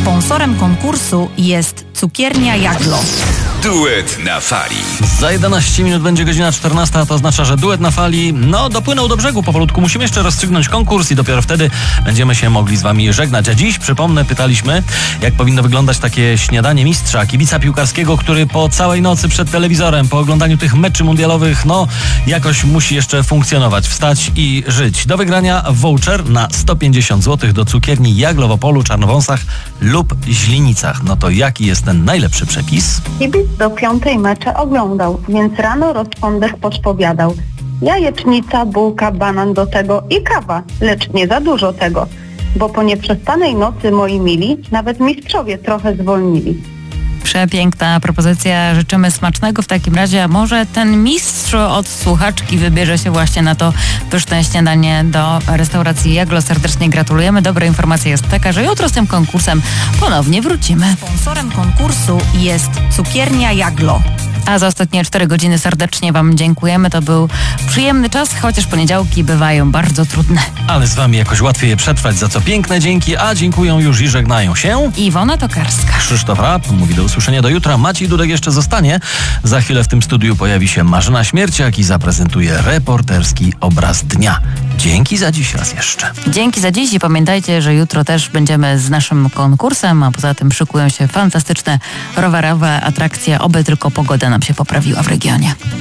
Sponsorem konkursu jest Cukiernia Jaglo. Duet na fali. Za 11 minut będzie godzina 14, a to oznacza, że duet na fali dopłynął do brzegu powolutku. Musimy jeszcze rozstrzygnąć konkurs i dopiero wtedy będziemy się mogli z wami żegnać. A dziś, przypomnę, pytaliśmy, jak powinno wyglądać takie śniadanie mistrza, kibica piłkarskiego, który po całej nocy przed telewizorem, po oglądaniu tych meczy mundialowych, jakoś musi jeszcze funkcjonować, wstać i żyć. Do wygrania voucher na 150 zł do cukierni Jaglo w Opolu, Czarnowąsach lub Źlinicach. No to jaki jest ten najlepszy przepis? Kibic do 5 mecze oglądał, więc rano rozsądek podpowiadał. Jajecznica, bułka, banan do tego i kawa, lecz nie za dużo tego, bo po nieprzespanej nocy, moi mili, nawet mistrzowie trochę zwolnili. Przepiękna propozycja, życzymy smacznego w takim razie, a może ten mistrz od słuchaczki wybierze się właśnie na to pyszne śniadanie do restauracji Jaglo. Serdecznie gratulujemy. Dobra informacja jest taka, że jutro z tym konkursem ponownie wrócimy. Sponsorem konkursu jest Cukiernia Jaglo. A za ostatnie 4 godziny serdecznie wam dziękujemy. To był przyjemny czas, chociaż poniedziałki bywają bardzo trudne. Ale z wami jakoś łatwiej je przetrwać, za co piękne dzięki, a dziękują już i żegnają się Iwona Tokarska. Krzysztof Rapp mówi do usłyszenia do jutra. Maciej Dudek jeszcze zostanie. Za chwilę w tym studiu pojawi się Marzena Śmierciak i zaprezentuje reporterski obraz dnia. Dzięki za dziś raz jeszcze. Dzięki za dziś i pamiętajcie, że jutro też będziemy z naszym konkursem, a poza tym szykują się fantastyczne rowerowe atrakcje, oby tylko pogoda nam się poprawiła w regionie.